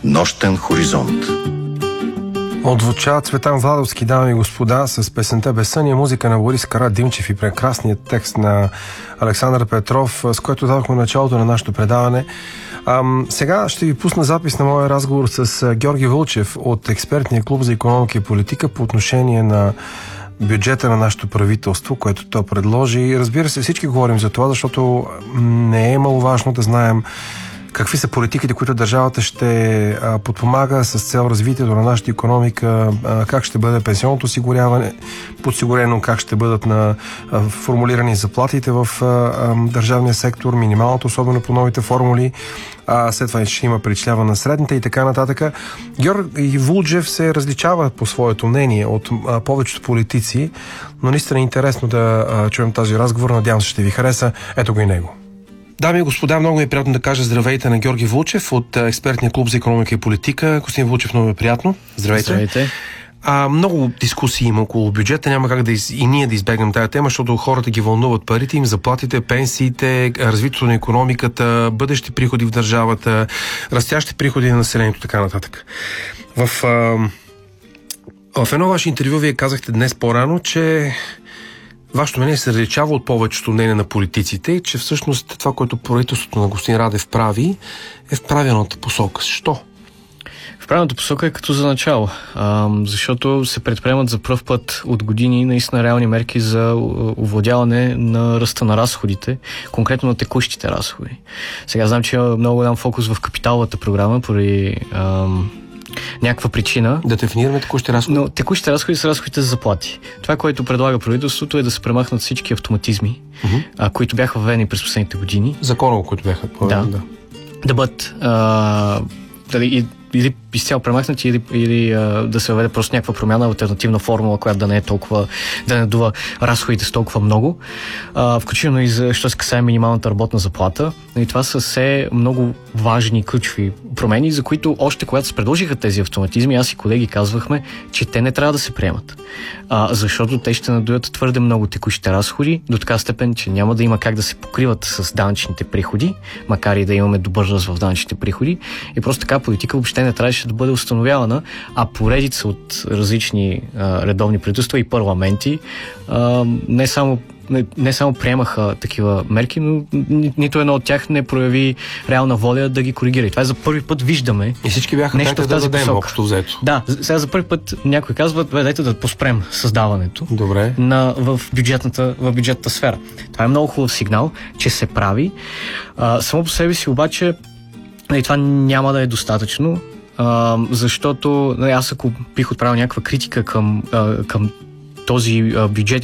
Нощен хоризонт. Отзвуча Цветан Владовски, дами и господа, с песента "Безсъние", музика на Борис Карадимчев и прекрасният текст на Александър Петров, с който дадохме началото на нашето предаване. Сега ще ви пусна запис на моя разговор с Георги Вълчев от експертния клуб за икономика и политика по отношение на бюджета на нашето правителство, което то предложи. Разбира се, всички говорим за това, защото не е маловажно да знаем какви са политиките, които държавата ще подпомага с цел развитието на нашата икономика, как ще бъде пенсионното осигуряване подсигурено, как ще бъдат формулирани заплатите в държавния сектор, минималното, особено по новите формули, след това ще има преизчисляване на средните и така нататък. Георги Вълчев се различава по своето мнение от повечето политици, но наистина е интересно да чуем тази разговор. Надявам се, ще ви хареса. Ето го и него. Дами и господа, много ми е приятно да кажа здравейте на Георги Вълчев от експертния клуб за икономика и политика. Господин Вълчев, много е приятно. Здравейте. Здравейте. Много дискусии има около бюджета. Няма как и ние да избегнем тази тема, защото хората ги вълнуват парите им, заплатите, пенсиите, развитието на икономиката, бъдещи приходи в държавата, растящи приходи на населението, така нататък. В едно ваше интервю вие казахте днес по-рано, че вашето мнение се различава от повечето мнение на политиците и че всъщност това, което правителството на господин Радев прави, е в правилната посока. Защо? В правилната посока е като за начало, защото се предприемат за пръв път от години наистина реални мерки за овладяване на ръста на разходите, конкретно на текущите разходи. Сега знам, че има много голям фокус в капиталовата програма поради някаква причина. Да дефинираме текущите разходи. Но текущите разходи са разходите за заплати. Това, което предлага правителството, е да се премахнат всички автоматизми, които бяха въведени през последните години. Законово, които бяха въведени. Да бъдат или изцяло премахнати, или да се въведе просто някаква промяна, алтернативна формула, която да не е толкова, да не дува разходите с толкова много. Включително и за, що се касае минималната работна заплата. И това са все много важни ключови промени, за които още когато се предложиха тези автоматизми, аз и колеги казвахме, че те не трябва да се приемат. Защото те ще надуят твърде много текущите разходи, до така степен, че няма да има как да се покриват с данъчните приходи, макар и да имаме добър ръст в данъчните приходи. И просто така политика въобще не трябваше да бъде установявана, а поредица от различни редовни правителства и парламенти не само приемаха такива мерки, но нито едно от тях не прояви реална воля да ги коригира. И това за първи път виждаме. И всички бяха нещо в тази посока. Общо взето. Да, сега за първи път някой казва, дайте да поспрем създаването в бюджетната сфера. Това е много хубав сигнал, че се прави. Само по себе си обаче това няма да е достатъчно, защото аз ако бих отправил някаква критика към този бюджет